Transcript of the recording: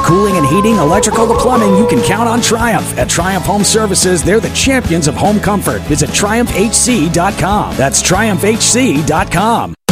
cooling and heating, electrical to plumbing, you can count on Triumph. At Triumph Home Services, they're the champions of home comfort. Visit TriumphHC.com. That's TriumphHC.com.